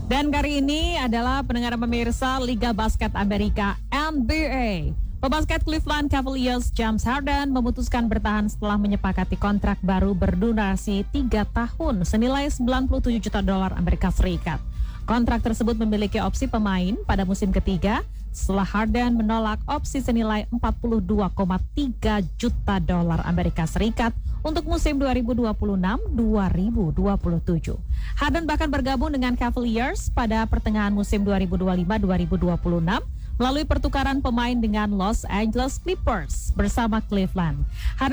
Dan kali ini adalah pendengar pemirsa Liga Basket Amerika NBA. Pebasket Cleveland Cavaliers James Harden memutuskan bertahan setelah menyepakati kontrak baru berdurasi 3 tahun senilai 97 juta dolar Amerika Serikat. Kontrak tersebut memiliki opsi pemain pada musim ketiga setelah Harden menolak opsi senilai 42,3 juta dolar Amerika Serikat untuk musim 2026-2027. Harden bahkan bergabung dengan Cavaliers pada pertengahan musim 2025-2026 melalui pertukaran pemain dengan Los Angeles Clippers bersama Cleveland.